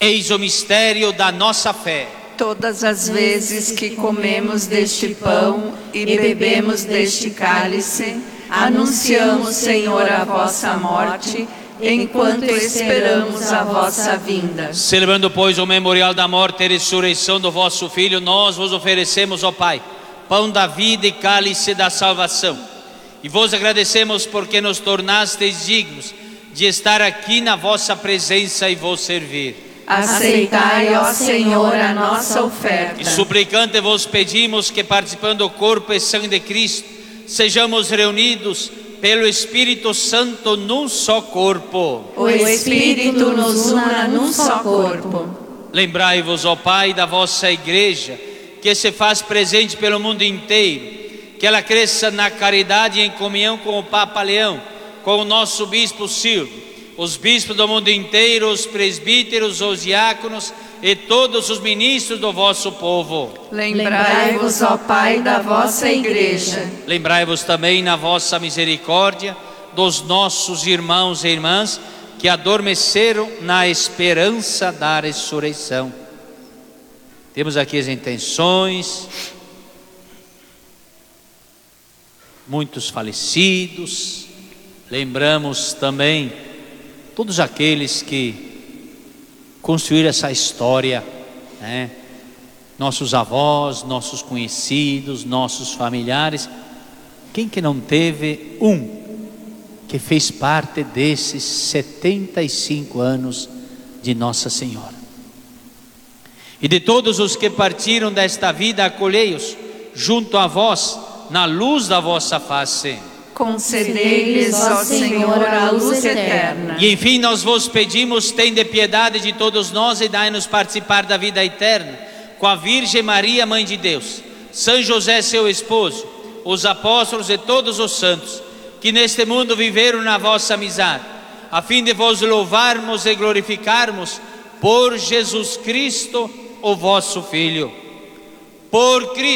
Eis o mistério da nossa fé. Todas as vezes que comemos deste pão e bebemos deste cálice, anunciamos, Senhor, a vossa morte, enquanto esperamos a vossa vinda. Celebrando, pois, o memorial da morte e ressurreição do vosso Filho, nós vos oferecemos, ó Pai, pão da vida e cálice da salvação. E vos agradecemos porque nos tornastes dignos de estar aqui na vossa presença e vos servir. Aceitai, ó Senhor, a nossa oferta. E suplicante vos pedimos que, participando do corpo e sangue de Cristo, sejamos reunidos pelo Espírito Santo num só corpo. O Espírito nos una num só corpo. Lembrai-vos, ó Pai, da vossa igreja, que se faz presente pelo mundo inteiro, que ela cresça na caridade e em comunhão com o Papa Leão, com o nosso Bispo Silvio, os bispos do mundo inteiro, os presbíteros, os diáconos e todos os ministros do vosso povo. Lembrai-vos, ó Pai, da vossa igreja. Lembrai-vos também, na vossa misericórdia, dos nossos irmãos e irmãs que adormeceram na esperança da ressurreição. Temos aqui as intenções, muitos falecidos. Lembramos também todos aqueles que construíram essa história, né? Nossos avós, nossos conhecidos, nossos familiares. Quem que não teve que fez parte desses 75 anos de Nossa Senhora? E de todos os que partiram desta vida, acolhei-os junto a vós, na luz da vossa face. Concedei-lhes, ó Senhor, a luz eterna. E enfim nós vos pedimos, tende piedade de todos nós e dai-nos participar da vida eterna, com a Virgem Maria, Mãe de Deus, São José, seu esposo, os apóstolos e todos os santos, que neste mundo viveram na vossa amizade, a fim de vos louvarmos e glorificarmos por Jesus Cristo, o vosso Filho. Por Cristo.